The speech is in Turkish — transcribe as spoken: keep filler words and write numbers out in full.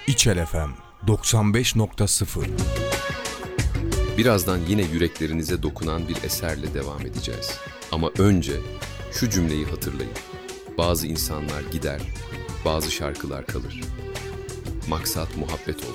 İçel F M doksan beş nokta sıfır. Birazdan yine yüreklerinize dokunan bir eserle devam edeceğiz. Ama önce şu cümleyi hatırlayın. Bazı insanlar gider, bazı şarkılar kalır. Maksat muhabbet olsun.